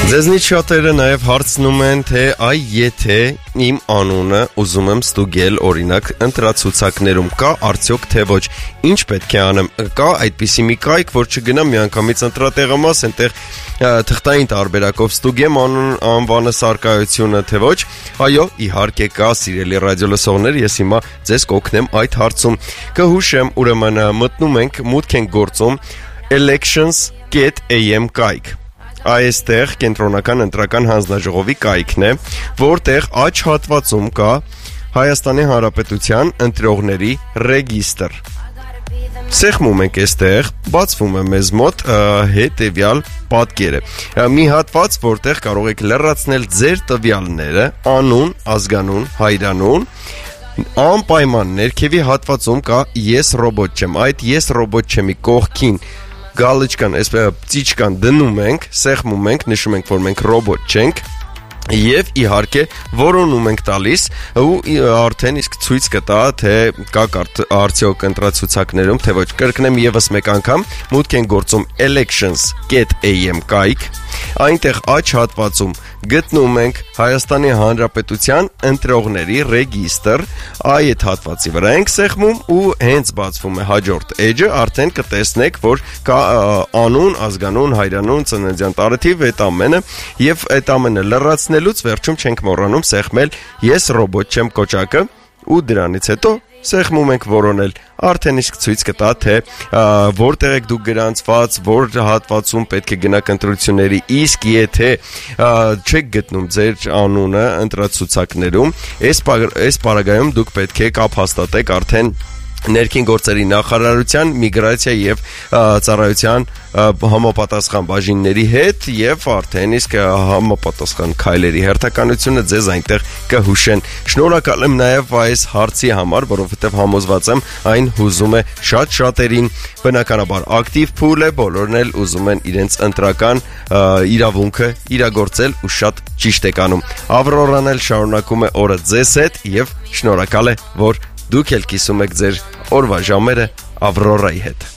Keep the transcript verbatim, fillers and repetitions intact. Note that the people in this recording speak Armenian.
Ձեզնից շատերը նաև հարցնում են, թե այ եթե իմ անունը ուզում եմ ստուգել, օրինակ, ընտրացուցակներում կա արդյոք թե ոչ, ինչ պետք է անեմ, կա այդպիսի մի կայք, որ չգնամ միանգամից ընտրատեղամաս, այնտեղ թղթային տարբերակով ստուգեմ անուն անվանը սարկայությունը թե ոչ, այո, իհարկե կա, սիրելի ռադիոլսողներ, ես հիմա ձեզ կօգնեմ այդ հարցում, կհուշեմ, ուրեմն մտնում ենք, մուտք ենք գործում elections dot a m կայք, այստեղ կենտրոնական ընտրական հանձնաժողովի կայքն է, որտեղ աջ հատվածում կա Հայաստանի Հանրապետության ընտրողների ռեգիստր։ Սեղմում ենք այստեղ, բացվում է մեզ մոտ հետևյալ պատկերը։ Մի հատված, որտեղ կարող եք լրացնել ձեր տվյալները, անուն, ազգանուն, հայրանուն, անպայման ներքևի հատվածում կա ես ռոբոտ չեմ, այդ ես ռոբոտ չեմի կողքին գալիչկան, այսպես ծիճկան դնում ենք, սեղմում ենք, նշում ենք, որ մենք ռոբոտ չենք եւ իհարկե որոնում ենք տալիս ու արդեն իսկ ցույց կտա թե կա արդյոք ընտրացուցակներում թե ոչ կրկնեմ եւս մեկ անգամ մուտք են գործում elections dot a m կայք այնտեղ աջ հատվածում գտնում ենք Հայաստանի Հանրապետության ընտրողների ռեգիստր այդ հատվածի վրա ենք սեղմում ու հենց բացվում է հաջորդ էջը արդեն կտեսնեք որ կա անուն ազգանուն հայրանուն ծննդյան տարեթիվ այդ ամենը եւ այդ ամենը լրացնել Լուց վերջում չենք մոռանում սեղմել ես ռոբոտ չեմ կոճակը ու դրանից հետո սեղմում ենք որոնել արդեն իսկ ցույց կտա թե որտեղ եք դուք գրանցված որ հատվածում պետք է գնաք ընտրությունների իսկ եթե չեք գտնում ձեր անունը ընտրացուցակներում այս այս պարագայում դուք պետք է կապ հաստատեք արդեն ներքին գործերի նախարարության միգրացիա եւ ծառայության համապատասխան բաժինների հետ եւ արդեն իսկ համապատասխան քայլերի հերթականությունը ձեզ այնտեղ կհուշեն։ Շնորհակալ եմ նաեւ այս հարցի համար, որովհետեւ համոզված եմ այն հուզում է շատ շատերին, բնականաբար ակտիվ փուլ է, բոլորն էլ ուզում են իրենց ընտրական իրավունքը իրագործել ու շատ ճիշտ եք անում։ Ավրորան էլ շարունակում է օրը ձեզ հետ եւ շնորհակալ է, որ դուք էլ կիսում եք ձեր օրվա ժամերը Ավրորայի հետ։